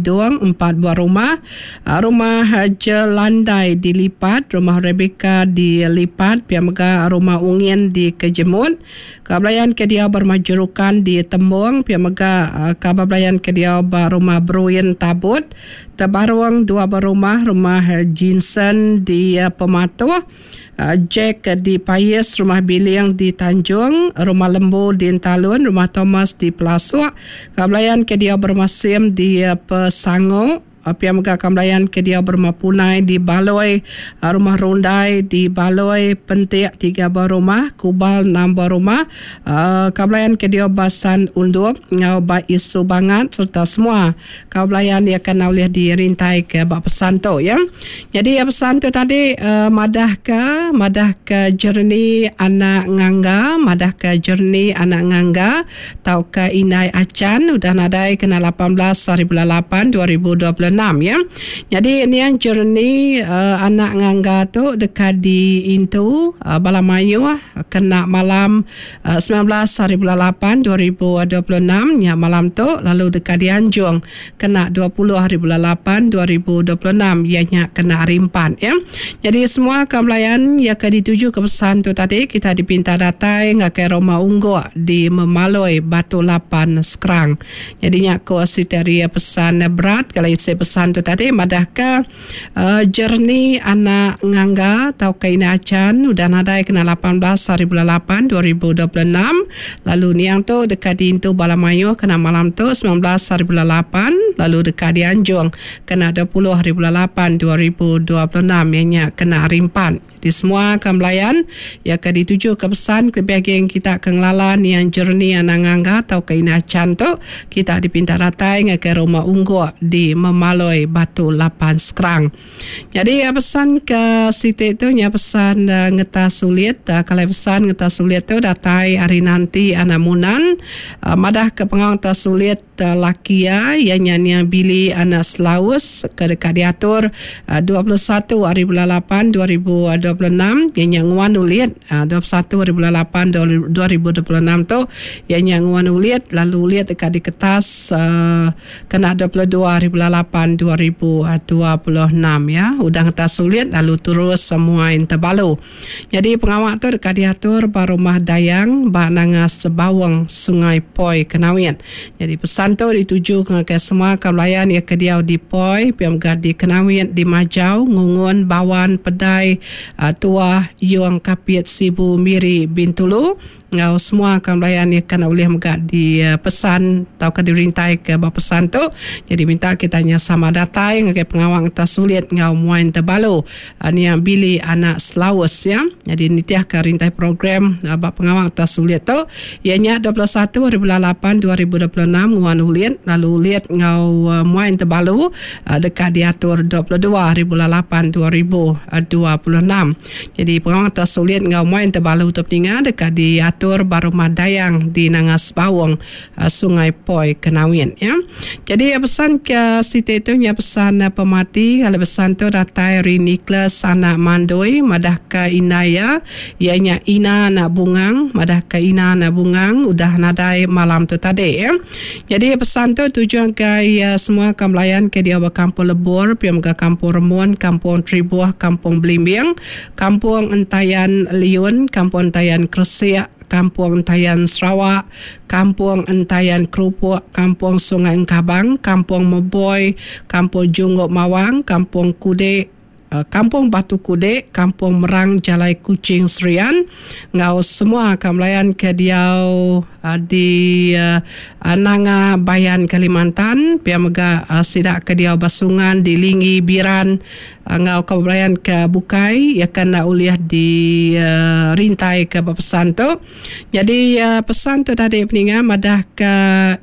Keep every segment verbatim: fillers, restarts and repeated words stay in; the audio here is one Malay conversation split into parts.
Bidung empat buah rumah. Uh, rumah Jelandai dilipat, rumah Rebecca dilipat, pihak mega rumah Ungin di Kejemut. Kabelayan Kediau Bermajurukan di Tembung, pihak mega uh, kabelayan Kediau rumah Bruin Tabut. Terbaruang dua buah rumah, rumah Jinsen di uh, Pematuh. Uh, Jack di Payes, rumah Biliang di Tanjung, rumah Lembu di Entalun, rumah Thomas di Pelasuk, kabelayan Kediau Bermasim di uh, Pesango, pihak mega kabelayan Kediau Berma Punai di Baloi, uh, rumah Rundai di Baloi, Pentik tiga buah rumah, Kubal enam buah rumah, uh, kabelayan Kediau Basan Undup, Ngau Ba Isu Bangat, serta semua kabelayan yang akan oleh dirintai ke bak pesan tu ya. Jadi pesan tu tadi uh, madah ke madah ke jernih anak ngangga, madah ke jernih anak ngangga, tau ke Inai Acan udah nadai kena lapan belas hari bulan lapan dua ribu dua puluh enam ya. Jadi ini yang jernih uh, anak ngangga tu dekat di Intu uh, Balamayu uh, kena malam uh, sembilan belas hari bulan lapan dua ribu dua puluh enam ya malam tu, lalu dekat di Anjung kena dua puluh hari bulan lapan dua ribu dua puluh enam ianya kena hari empat ya. Jadi semua kabelayan yang akan dituju ke pesan tu tadi kita dipinta datai ngakai rumah Ungguk di Memaloi Batu Lapan Sekerang. Jadinya ko siteria pesan berat kalau isi pesan tu tadi madahkah uh, jernih anak ngangga tau kaina acan udah nadai kena lapan belas hari bulan lapan dua ribu dua puluh enam, lalu niang tu dekat di Intu Balamayu kena malam tu sembilan belas hari bulan lapan, lalu dekat di Anjung kena dua puluh hari bulan lapan dua ribu dua puluh enam ianya kena hari empat. Di semua kembelayan yang akan dituju ke pesan ke bahagian kita kenglalan yang jernih anak ngangga tau kaina acan tu kita dipinta datai ke rumah Ungguk di Memaloi Batu Lapan Sekerang. Jadi ya pesan ke Siti tu ya pesan uh, ngeta sulit uh, kalau pesan ngeta sulit tu datai hari nanti anak munan uh, madah ke pengawang ngeta sulit uh, lakia yang nyanyi bili anak Selaus ke dekat diatur uh, dua puluh satu hari bulan lapan dua ribu dua puluh enam yang yang nguan ulit uh, dua puluh satu hari bulan lapan dua ribu dua puluh enam tu yang yang nguan ulit lalu ulit dekat di kertas uh, kena dua puluh dua hari bulan lapan dua ribu dua puluh enam ya. Udah ngeta sulit lalu terus semua yang terbalu. Jadi pengawak tu dekat diatur Barumah Dayang Banangas Sebawang Sungai Poi Kenawin. Jadi pesan tu dituju ke semua kabelayan yang kediau di Poi, Piamga di Kenawin, di Majau, Ngungun, Bawan, Pedai, uh, Tua, Yuang Kapit, Sibu, Miri, Bintulu. Ngau semua kabelayan yang kena oleh megak di uh, pesan atau ke dirintai ke bawah pesan tu. Jadi minta kita nya sama datai ngagai pengawang atas sulit ngau muain terbalu uh, ni yang bili anak Selaus ya. Jadi nitiah ke rintai program uh, bak pengawang atas sulit tu ianya dua puluh satu hari bulan lapan dua ribu dua puluh enam nguan ulit lalu ulit ngau uh, muain terbalu uh, dekat diatur dua puluh dua hari bulan lapan dua ribu dua puluh enam. Jadi pengawang atas sulit ngau muain terbalu tu tinggal dekat diatur Barumah Dayang di Nangas Bawang uh, Sungai Poi Kenawin ya. Jadi ya pesan ke Siti itu ya pesan uh, pemati kalau pesan tu datai Riniklas anak Mandoi madah ke Inaya ianya Ina anak Bungang madah ke Ina anak Bungang udah nadai malam tu tadi ya. Jadi pesan tu tujuan ke ya, semua kembelayan ke dia Kampung Lebur, Piamga Kampung Remun, Kampung Tribuah, Kampung Belimbing, Kampung Entayan Liun, Kampung Entayan Kresik, Kampung Entayan Sarawak, Kampung Entayan Kerupuk, Kampung Sungai Engkabang, Kampung Meboy, Kampung Jungguk Mawang, Kampung Kudek, Kampung Batu Kudek, Kampung Merang Jalai Kucing Serian. Ngau semua kembelayan ke diau uh, di uh, Nanga Bayan Kalimantan, Piamega uh, sidak ke diau Basungan di Lingi Biran, uh, ngau kembelayan ke Bukai ya kena uliah di uh, rintai ke pesan tu. Jadi uh, pesan tu tadi peninga madah ke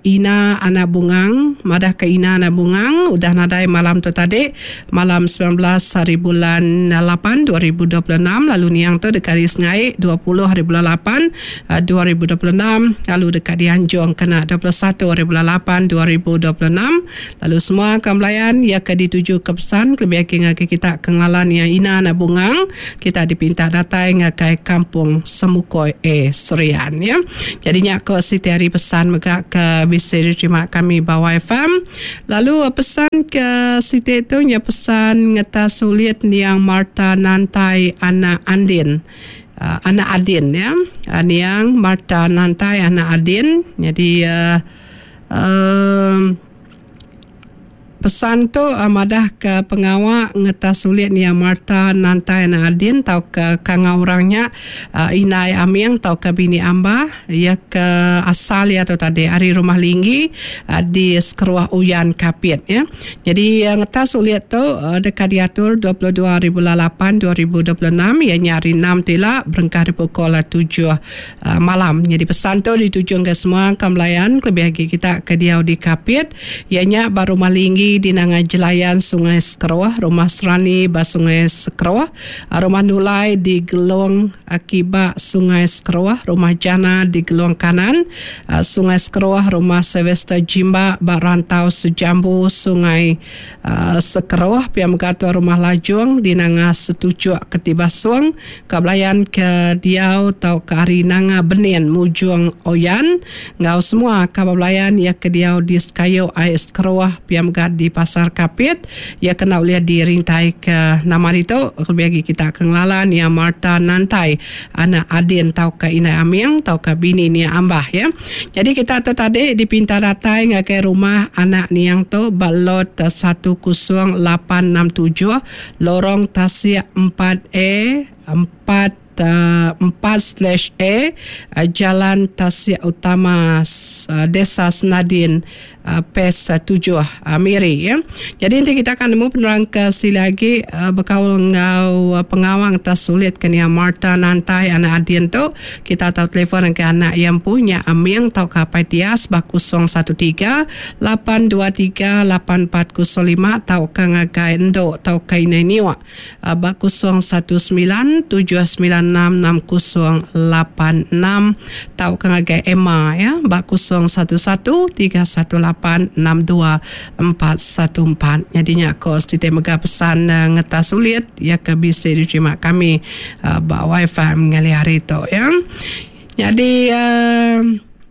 Ina anak Bungang, madah ke Ina anak Bungang udah nadai malam tu tadi malam sembilan belas hari hari bulan lapan dua ribu dua puluh enam, lalu niang tu dekat di Sengai dua puluh hari bulan lapan dua ribu dua puluh enam, lalu dekat di Anjong kena dua puluh satu hari bulan lapan dua ribu dua puluh enam. Lalu semua kembalian ia ke dituju ke pesan lebih akhirnya kita kengalan yang ina na bungang kita dipinta datai ngakai kampung Semukoi E Serian ya. Jadinya ke siti hari pesan mega ke bisa diterima kami bawa F M. Lalu pesan ke siti itu nya pesan ngeta sulit yang Marta Nantai anak Andin. Uh, anak Adin ya. Uh, yang Marta Nantai anak Adin. Jadi uh, uh, pesan tu amadah ke pengawal ngeta sulit ni Marta Nantai na Adin tau ke kanga orangnya uh, inai amiang tau ke bini amba ya ke asal ya tu tadi hari rumah linggi uh, di Sekeruah Uyan Kapit ya. Jadi uh, ngeta sulit tu uh, dekat diatur dua puluh dua hari bulan lapan dua ribu dua puluh enam ya nyari enam tila berengkar pukul tujuh uh, malam. Jadi pesan tu dituju ke semua kemelayan lebih lagi kita ke diau di Kapit ianya baru rumah linggi di Nangai Jelayan Sungai Sekeruah, Rumah Serani ba Sungai Sekeruah, Rumah Nulai di Gelong Akibat Sungai Sekeruah, Rumah Jana di Gelong Kanan Sungai Sekeruah, Rumah Sylvester Jimba ba Rantau Sejambu Sungai uh, Sekeruah, Pia Megatua Rumah Lajung di Nanga Setujuk Ketibasuang, Kablayan ke Diau tau ke Ari Nanga Benin Mujung Oyan, ngau semua kablayan ya ke Diau di Sekayo Ai Sekeruah, Pia Megat di Pasar Kapit ia kena oleh dirintai ke nama itu lebih lagi kita kenglalan yang Marta Nantai anak Adin tau ke Inai Amiang tau ke bini ni ambah ya. Jadi kita tu tadi dipinta datai ke rumah anak ni yang tu balot satu kosong lapan enam tujuh lorong Tasik empat E empat empat slash E Jalan Tasik Utama Desa Senadin P E S tujuh Miri ya. Jadi nanti kita akan nemu penerang ke si lagi berkawal ngau pengawang tas sulit kena Marta Nantai anak Adin tu kita tahu telefon ke anak yang punya Amiang tau kapai tias ba kosong satu tiga lapan dua tiga lapan empat kosong lima tau ke ngagai endo tau ke inai niwa ba kosong satu sembilan tujuh sembilan enam enam kosong lapan enam tau ke ngagai Emma ya ba kosong satu satu tiga satu lapan enam dua empat satu empat. Jadinya kos di mega pesan uh, ngeta sulit ya ke bisa diterima kami uh, ba wifi mengali hari itu ya. Jadi uh,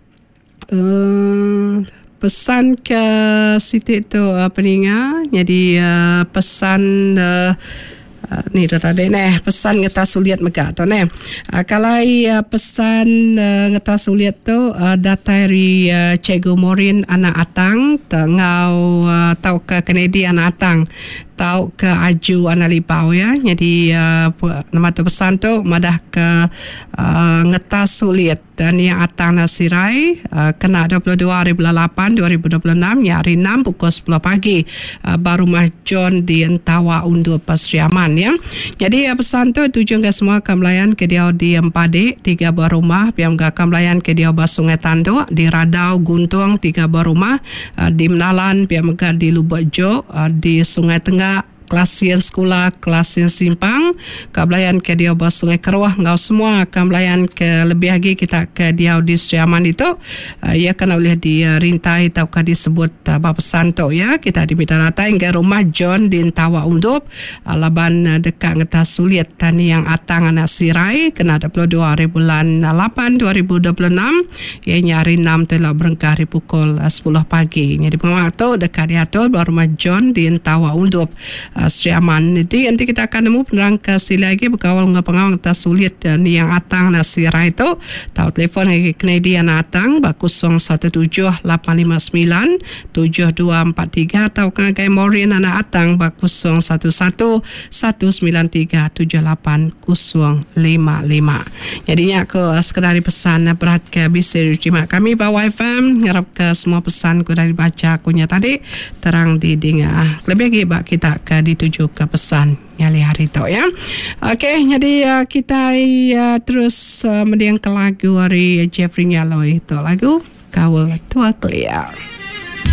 uh, pesan ke siti tu uh, peninga. Jadi uh, pesan uh, Uh, ni tu tadi neh pesan ngeta sulit mega tu neh uh, kalau uh, pesan uh, ngeta sulit tu uh, datari uh, Cikgu Morin anak Atang tengau uh, tau ke Kennedy anak Atang tau ke Aju anak Lipau ya. Jadi uh, nama tu pesan tu madah ke uh, ngeta sulit dan yang Atang Nasirai uh, kena dua puluh dua hari bulan lapan dua ribu dua puluh enam ya hari enam pukul sepuluh pagi uh, baru Rumah John di Entawa Undur Pasriaman ya. Jadi uh, pesan tu tujuan ke semua kemelayan ke dia di Empade tiga buah rumah piam ke kemelayan ke dia bas Sungai Tanduk di Radau Guntung tiga buah rumah uh, di Menalan piam ke di Lubuk Jo uh, di Sungai Tengah Kelasian sekolah, kelasian simpang, kabelayan ke dia bas Sungai Keruah, ngau semua kabelayan ke lebih lagi kita ke dia di Seriaman itu, uh, ia kena boleh dirintai atau ke disebut uh, bapesan tu ya. Kita diminta datang ke Rumah John di Entawa Undup, uh, laban uh, dekat ngetas sulit tani yang Atang anak Sirai, kena dua puluh dua hari bulan lapan dua ribu dua puluh enam, ia nyari enam telah berengkar hari pukul uh, sepuluh pagi. Jadi pengawal tu dekat diatur Rumah John di Entawa Undup. Seriaman. Jadi nanti kita akan nemu penerang ke sila lagi berkawal dengan pengawal atas sulit dan yang Atang Nasira itu tahu telefon lagi Canadian Atang ba kosong satu tujuh lapan lima sembilan tujuh dua empat tiga atau ngagai Morin anak Atang ba kosong satu satu satu sembilan tiga tujuh lapan kosong lima lima. Jadinya ke sekedar pesan berat ke bisa diterima kami bawa F M ngarap ke semua pesan ku dari baca kunya tadi terang di dengar lebih lagi bak kita ke dituju ke pesan nyali hari tu ya. Okey, jadi uh, kita uh, terus uh, mendiang ke lagu dari Jeffrey Nyaloi itu lagu Kawal Tua Clear.